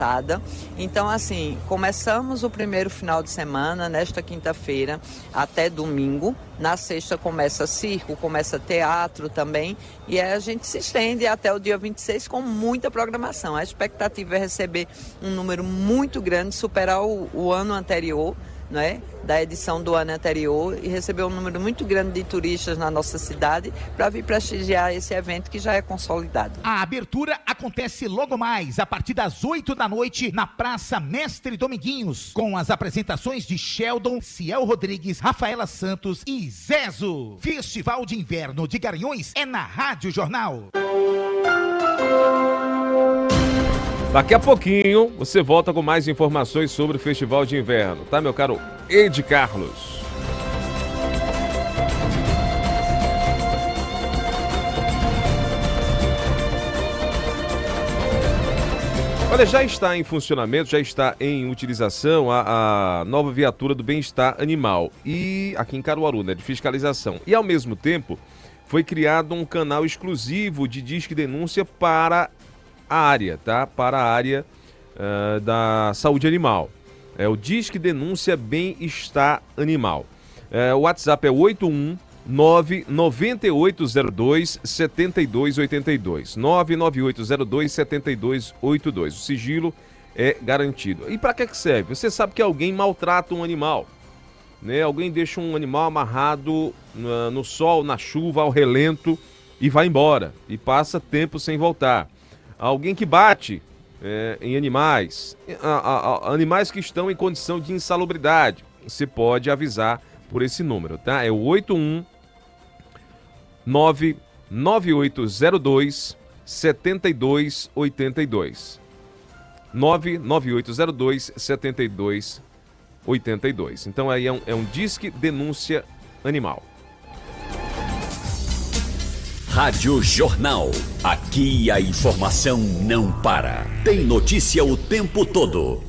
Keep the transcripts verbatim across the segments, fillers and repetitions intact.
Então, assim, começamos o primeiro final de semana, nesta quinta-feira, até domingo. Na sexta começa circo, começa teatro também. E aí a gente se estende até o dia vinte e seis com muita programação. A expectativa é receber um número muito grande, superar o, o ano anterior, né, da edição do ano anterior, e receber um número muito grande de turistas na nossa cidade para vir prestigiar esse evento que já é consolidado. A abertura acontece logo mais, a partir das oito da noite, na Praça Mestre Dominguinhos, com as apresentações de Sheldon, Ciel Rodrigues, Rafaela Santos e Zezo. Festival de Inverno de Garanhuns é na Rádio Jornal. Daqui a pouquinho você volta com mais informações sobre o Festival de Inverno, tá, meu caro Ed Carlos? Olha, já está em funcionamento, já está em utilização a, a nova viatura do bem-estar animal, e aqui em Caruaru, né, de fiscalização. E ao mesmo tempo foi criado um canal exclusivo de disque denúncia para a área, tá? Para a área uh, da saúde animal. É o Disque Denúncia Bem-Estar Animal. É, o WhatsApp é oito um nove nove oito zero dois sete dois oito dois. nove nove oito zero dois sete dois oito dois. O sigilo é garantido. E para que que serve? Você sabe que alguém maltrata um animal, né? Alguém deixa um animal amarrado uh, no sol, na chuva, ao relento e vai embora. E passa tempo sem voltar. Alguém que bate é, em animais, a, a, a, animais que estão em condição de insalubridade, você pode avisar por esse número, tá? É o oito um nove nove oito zero dois sete dois oito dois. nove nove oito zero dois sete dois oito dois. Então aí é um, é um Disque Denúncia Animal. Rádio Jornal. Aqui a informação não para. Tem notícia o tempo todo.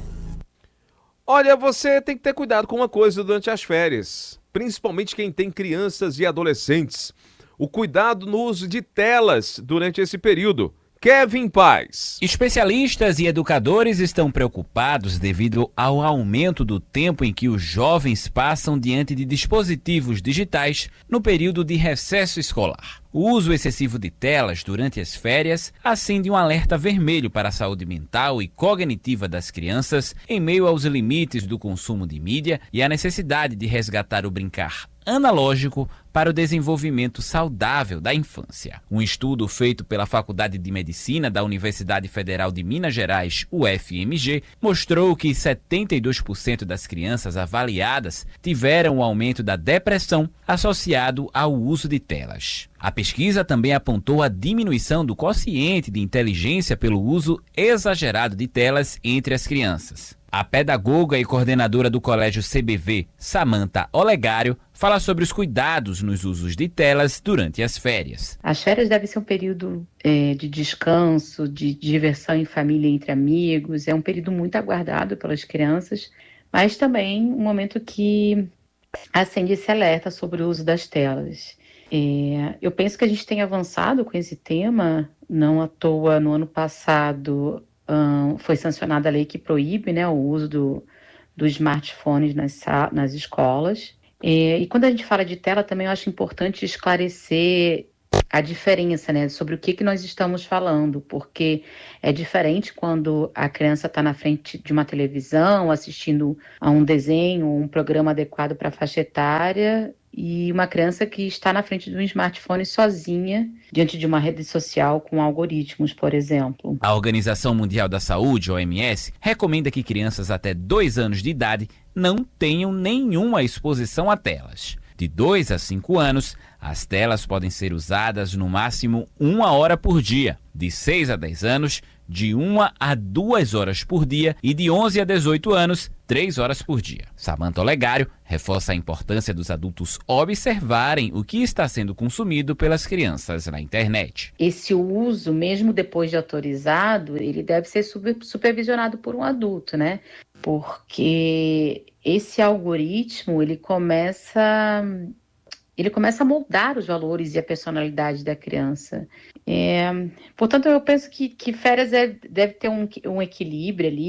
Olha, você tem que ter cuidado com uma coisa durante as férias, principalmente quem tem crianças e adolescentes. O cuidado no uso de telas durante esse período. Kevin Paz. Especialistas e educadores estão preocupados devido ao aumento do tempo em que os jovens passam diante de dispositivos digitais no período de recesso escolar. O uso excessivo de telas durante as férias acende um alerta vermelho para a saúde mental e cognitiva das crianças em meio aos limites do consumo de mídia e a necessidade de resgatar o brincar analógico para o desenvolvimento saudável da infância. Um estudo feito pela Faculdade de Medicina da Universidade Federal de Minas Gerais, U F M G, mostrou que setenta e dois por cento das crianças avaliadas tiveram um aumento da depressão associado ao uso de telas. A pesquisa também apontou a diminuição do quociente de inteligência pelo uso exagerado de telas entre as crianças. A pedagoga e coordenadora do Colégio C B V, Samantha Olegário, fala sobre os cuidados nos usos de telas durante as férias. As férias devem ser um período é, de descanso, de diversão em família, entre amigos. É um período muito aguardado pelas crianças, mas também um momento que acende esse alerta sobre o uso das telas. É, eu penso que a gente tem avançado com esse tema, não à toa no ano passado um, foi sancionada a lei que proíbe, né, o uso do, dos smartphones nas, nas escolas. É, e quando a gente fala de tela também eu acho importante esclarecer a diferença, né, sobre o que, que nós estamos falando, porque é diferente quando a criança está na frente de uma televisão assistindo a um desenho, um programa adequado para a faixa etária, e uma criança que está na frente de um smartphone sozinha, diante de uma rede social com algoritmos, por exemplo. A Organização Mundial da Saúde, O M S, recomenda que crianças até dois anos de idade não tenham nenhuma exposição a telas. De dois a cinco anos, as telas podem ser usadas no máximo uma hora por dia. De seis a dez anos, de uma a duas horas por dia. E de onze a dezoito anos, três horas por dia. Samantha Olegário reforça a importância dos adultos observarem o que está sendo consumido pelas crianças na internet. Esse uso, mesmo depois de autorizado, ele deve ser supervisionado por um adulto, né? Porque esse algoritmo, ele começa, ele começa a moldar os valores e a personalidade da criança. É, portanto, eu penso que, que férias é, deve ter um, um equilíbrio ali.